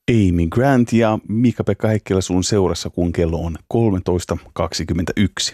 Amy Grant ja Miikka-Pekka Heikkilä sun seurassa, kun kello on 13.21.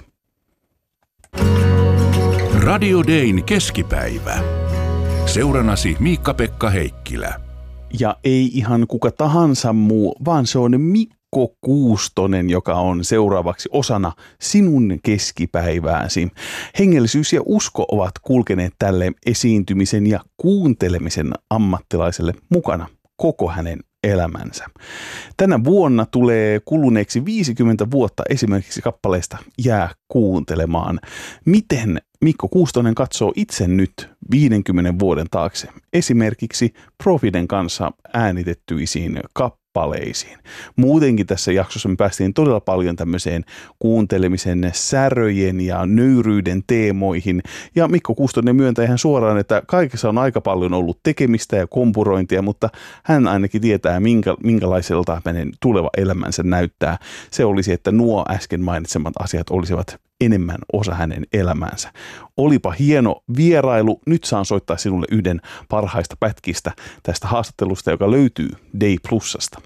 Radio Dayn keskipäivä. Seuranasi Miikka-Pekka Heikkilä. Ja ei ihan kuka tahansa muu, vaan se on Mikko Kuustonen, joka on seuraavaksi osana sinun keskipäivääsi. Hengellisyys ja usko ovat kulkeneet tälle esiintymisen ja kuuntelemisen ammattilaiselle mukana koko hänen elämänsä. Tänä vuonna tulee kuluneeksi 50 vuotta esimerkiksi kappaleesta Jää kuuntelemaan. Miten Mikko Kuustonen katsoo itse nyt 50 vuoden taakse esimerkiksi Profiden kanssa äänitettyisiin kappaleisiin? Muutenkin tässä jaksossa me päästiin todella paljon tämmöiseen kuuntelemisen säröjen ja nöyryyden teemoihin. Ja Mikko Kuustonen myöntää ihan suoraan, että kaikessa on aika paljon ollut tekemistä ja kompurointia, mutta hän ainakin tietää, minkälaiselta hänen tuleva elämänsä näyttää. Se olisi, että nuo äsken mainitsemat asiat olisivat enemmän osa hänen elämäänsä. Olipa hieno vierailu. Nyt saan soittaa sinulle yhden parhaista pätkistä tästä haastattelusta, joka löytyy Day Plusasta.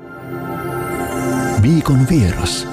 Viikon vieras.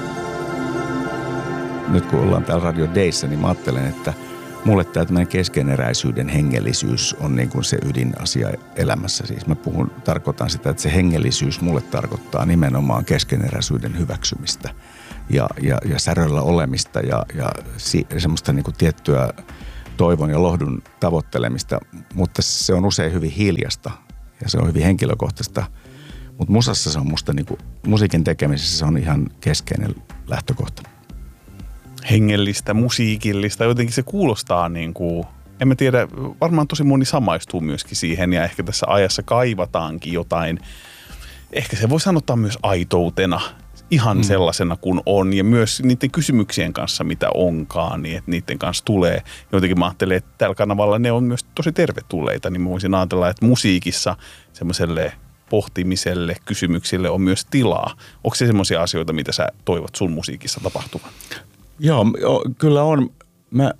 Nyt kun ollaan täällä Radio Dayssä, niin mä ajattelen, että mulle tämä tämmöinen keskeneräisyyden hengellisyys on niin kuin se ydinasia elämässä. Siis mä tarkoitan sitä, että se hengellisyys mulle tarkoittaa nimenomaan keskeneräisyyden hyväksymistä ja säröllä olemista ja semmoista niin kuin tiettyä toivon ja lohdun tavoittelemista, mutta se on usein hyvin hiljasta ja se on hyvin henkilökohtaista. Mutta musassa se on musta niin kuin, musiikin tekemisessä se on ihan keskeinen lähtökohta. Hengellistä, musiikillista, jotenkin se kuulostaa niin kuin, en mä tiedä, varmaan tosi moni samaistuu myöskin siihen ja ehkä tässä ajassa kaivataankin jotain, ehkä se voi sanottaa myös aitoutena, ihan sellaisena kuin on ja myös niiden kysymyksien kanssa, mitä onkaan, niin että niiden kanssa tulee. Jotenkin mä ajattelen, että tällä kanavalla ne on myös tosi tervetulleita, niin mä voisin ajatella, että musiikissa semmoiselle pohtimiselle, kysymyksille on myös tilaa. Onko se semmoisia asioita, mitä sä toivot sun musiikissa tapahtuvan? Joo, kyllä on. Mä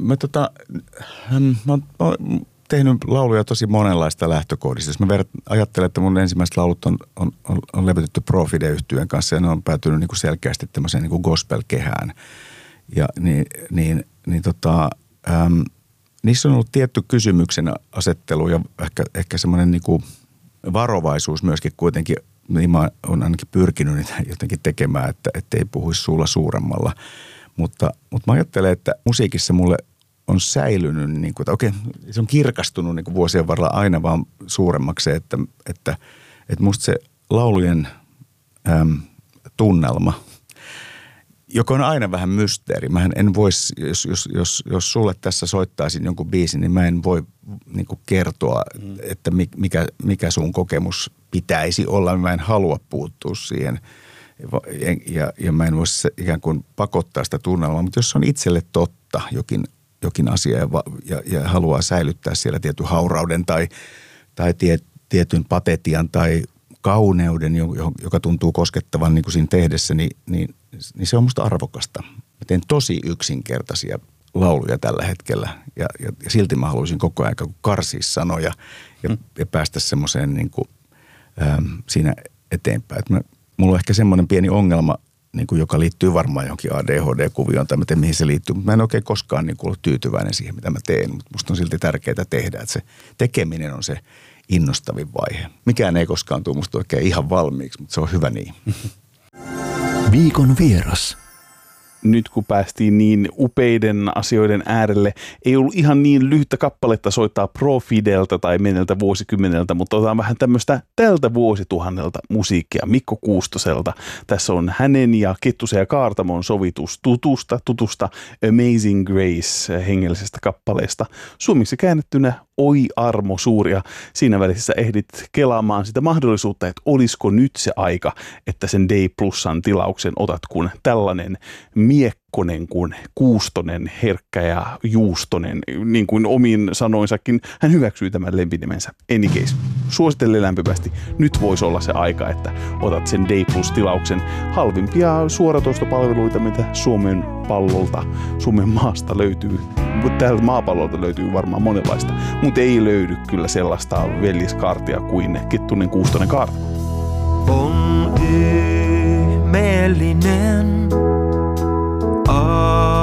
oon tehnyt lauluja tosi monenlaista lähtökohdista. Jos mä ajattelen, että mun ensimmäiset laulut on levytetty Profide-yhtyeen kanssa ja ne on päätynyt niin kuin selkeästi tämmöiseen niin kuin gospel-kehään. Ja niissä on ollut tietty kysymyksen asettelu ja ehkä semmoinen niin kuin varovaisuus myöskin kuitenkin, niin mä oon ainakin pyrkinyt niitä jotenkin tekemään, että ei puhuisi suulla suuremmalla. Mutta mä ajattelen, että musiikissa mulle on säilynyt, niin kuin, että okei, se on kirkastunut niin kuin vuosien varrella aina vaan suuremmaksi, että musta se laulujen tunnelma, joka on aina vähän mysteeri. Mähän en voisi, jos sulle tässä soittaisin jonkun biisin, niin mä en voi niin kuin kertoa, että mikä sun kokemus pitäisi olla. Mä en halua puuttua siihen. Ja mä en voisi ikään kuin pakottaa sitä tunnelmaa, mutta jos on itselle totta jokin asia ja haluaa säilyttää siellä tietyn haurauden tai tietyn patetian tai kauneuden, joka tuntuu koskettavan niin kuin siinä tehdessä, niin se on musta arvokasta. Mä teen tosi yksinkertaisia lauluja tällä hetkellä ja silti mä haluaisin koko ajan karsia sanoja ja päästä semmoiseen niin kuin, siinä eteenpäin. Mulla on ehkä semmoinen pieni ongelma, niin kuin, joka liittyy varmaan johonkin ADHD-kuvioon tai mä tiedän, mihin se liittyy. Mutta mä en oikein koskaan niin kuin, ollut tyytyväinen siihen, mitä mä teen. Mutta musta on silti tärkeää tehdä, että se tekeminen on se innostavin vaihe. Mikään ei koskaan tule musta oikein ihan valmiiksi, mutta se on hyvä niin. Viikon vieras. Nyt kun päästiin niin upeiden asioiden äärelle, ei ollut ihan niin lyhyttä kappaletta soittaa Profidelta tai meneltä vuosikymmeneltä, mutta otetaan vähän tämmöistä tältä vuosituhannelta musiikkia Mikko Kuustoselta. Tässä on hänen ja Kettusen ja Kaartamon sovitus tutusta Amazing Grace hengellisestä kappaleesta. Suomeksi käännettynä Oi armo suuri, ja siinä välissä ehdit kelaamaan sitä mahdollisuutta, että olisiko nyt se aika, että sen Day Plusan tilauksen otat, kun tällainen miekkonen kuin Kuustonen, herkkä ja juustonen, niin kuin omiin sanoinsakin, hän hyväksyy tämän lempinimensä. Any case, suosittelen lämpimästi. Nyt voisi olla se aika, että otat sen Day Plus-tilauksen. Halvimpia suoratoistopalveluita, mitä Suomen pallolta, Suomen maasta löytyy. Tältä maapallolta löytyy varmaan monenlaista, mutta ei löydy kyllä sellaista veljeskaartia kuin Kettunen, Kuustonen, Kaartamo. onnellinen.